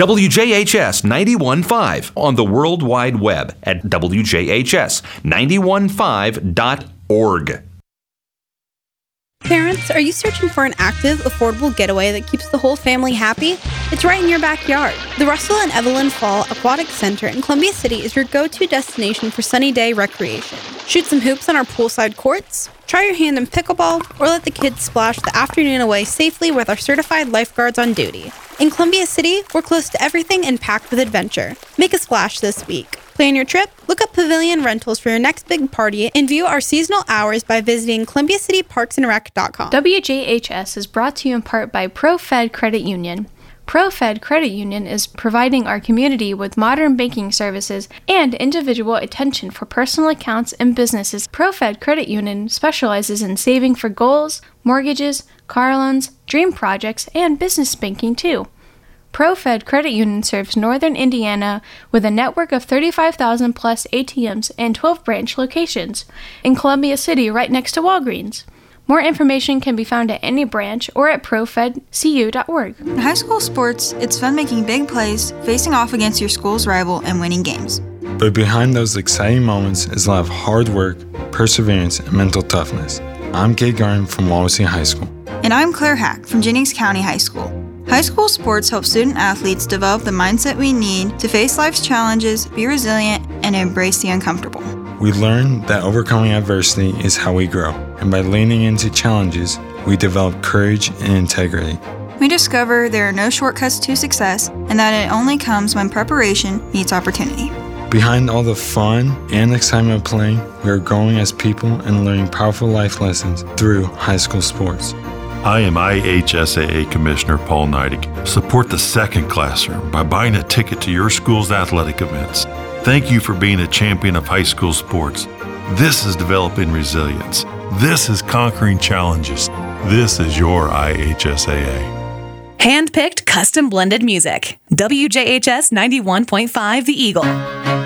WJHS 91.5 on the World Wide Web at WJHS915.org. Parents, are you searching for an active, affordable getaway that keeps the whole family happy? It's right in your backyard. The Russell and Evelyn Fall Aquatic Center in Columbia City is your go-to destination for sunny day recreation. Shoot some hoops on our poolside courts, try your hand in pickleball, or let the kids splash the afternoon away safely with our certified lifeguards on duty. In Columbia City, we're close to everything and packed with adventure. Make a splash this week. Plan your trip, look up Pavilion Rentals for your next big party, and view our seasonal hours by visiting ColumbiaCityParksandRec.com. WJHS is brought to you in part by ProFed Credit Union. ProFed Credit Union is providing our community with modern banking services and individual attention for personal accounts and businesses. ProFed Credit Union specializes in saving for goals, mortgages, car loans, dream projects, and business banking too. ProFed Credit Union serves northern Indiana with a network of 35,000 plus ATMs and 12 branch locations in Columbia City right next to Walgreens. More information can be found at any branch or at profedcu.org. In high school sports, it's fun making big plays, facing off against your school's rival, and winning games. But behind those exciting moments is a lot of hard work, perseverance, and mental toughness. I'm Kate Garden from Wawasee High School. And I'm Claire Hack from Jennings County High School. High school sports help student athletes develop the mindset we need to face life's challenges, be resilient, and embrace the uncomfortable. We learn that overcoming adversity is how we grow, and by leaning into challenges, we develop courage and integrity. We discover there are no shortcuts to success, and that it only comes when preparation meets opportunity. Behind all the fun and excitement of playing, we are growing as people and learning powerful life lessons through high school sports. I am IHSAA Commissioner Paul Neidig. Support the second classroom by buying a ticket to your school's athletic events. Thank you for being a champion of high school sports. This is developing resilience. This is conquering challenges. This is your IHSAA. Hand-picked, custom blended music. WJHS 91.5 The Eagle.